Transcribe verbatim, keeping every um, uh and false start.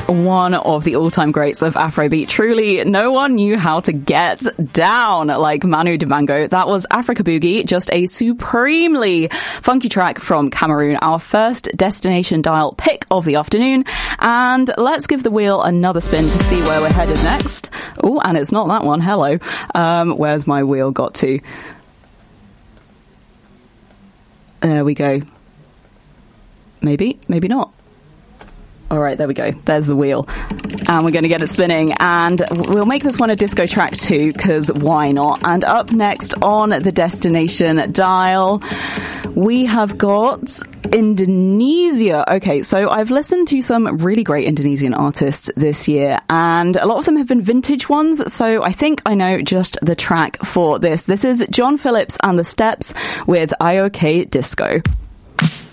one of the all-time greats of Afrobeat. Truly, no one knew how to get down like Manu Dibango. That was Africa Boogie, just a supremely funky track from Cameroon, our first Destination Dial pick of the afternoon. And let's give the wheel another spin to see where we're headed next. Oh, and it's not that one. Hello. Um, where's my wheel got to? There we go. Maybe, maybe not. All right, there we go. There's the wheel. And we're going to get it spinning. And we'll make this one a disco track too, because why not? And up next on the Destination Dial, we have got Indonesia. Okay, so I've listened to some really great Indonesian artists this year, and a lot of them have been vintage ones, so I think I know just the track for this. This is John Phillips and the Steps with I O K Disco.